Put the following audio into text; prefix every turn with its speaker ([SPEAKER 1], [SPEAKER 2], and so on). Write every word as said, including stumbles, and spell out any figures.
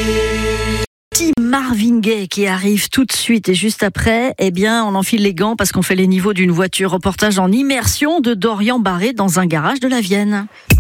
[SPEAKER 1] Petit Marvin Gaye qui arrive tout de suite et juste après, eh bien, on enfile les gants parce qu'on fait les niveaux d'une voiture. Reportage en immersion de Dorian Barré dans un garage de la Vienne.